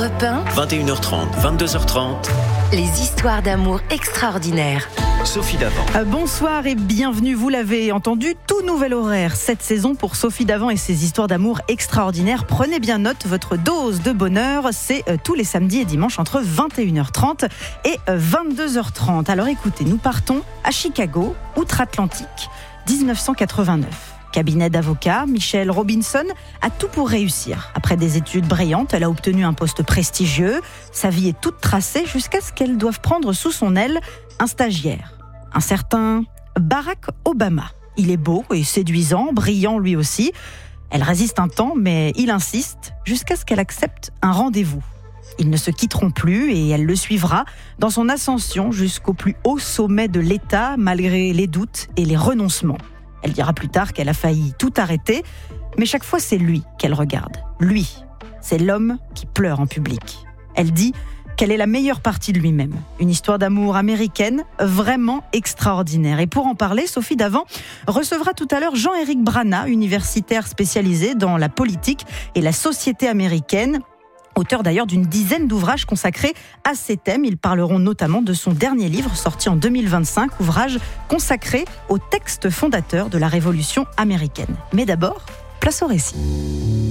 Europe 1, 21h30, 22h30, les histoires d'amour extraordinaires. Sophie Davant. Bonsoir et bienvenue, vous l'avez entendu, tout nouvel horaire cette saison pour Sophie Davant et ses histoires d'amour extraordinaires. Prenez bien note, votre dose de bonheur, c'est tous les samedis et dimanches entre 21h30 et 22h30. Alors écoutez, nous partons à Chicago, outre-Atlantique, 1989. Cabinet d'avocat, Michelle Robinson a tout pour réussir. Après des études brillantes, elle a obtenu un poste prestigieux. Sa vie est toute tracée jusqu'à ce qu'elle doive prendre sous son aile un stagiaire. Un certain Barack Obama. Il est beau et séduisant, brillant lui aussi. Elle résiste un temps, mais il insiste jusqu'à ce qu'elle accepte un rendez-vous. Ils ne se quitteront plus et elle le suivra dans son ascension jusqu'au plus haut sommet de l'État, malgré les doutes et les renoncements. Elle dira plus tard qu'elle a failli tout arrêter, mais chaque fois c'est lui qu'elle regarde. Lui, c'est l'homme qui pleure en public. Elle dit qu'elle est la meilleure partie de lui-même. Une histoire d'amour américaine vraiment extraordinaire. Et pour en parler, Sophie Davant recevra tout à l'heure Jean-Éric Brana, universitaire spécialisé dans la politique et la société américaine. Auteur d'ailleurs d'une dizaine d'ouvrages consacrés à ces thèmes. Ils parleront notamment de son dernier livre sorti en 2025, ouvrage consacré au texte fondateur de la Révolution américaine. Mais d'abord, place au récit.